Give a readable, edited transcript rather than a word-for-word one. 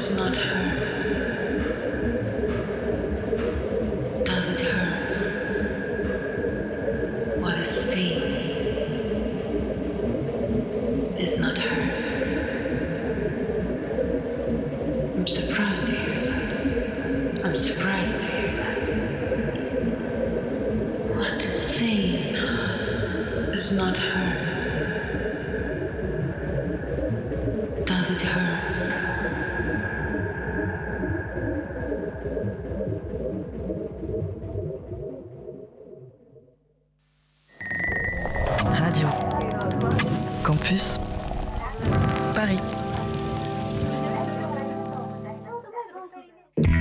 is not hurt? Does it hurt? What is seen is not hurt. I'm surprised to hear that. I'm surprised to hear that. What is seen is not hurt. Does it hurt? Radio Campus Paris.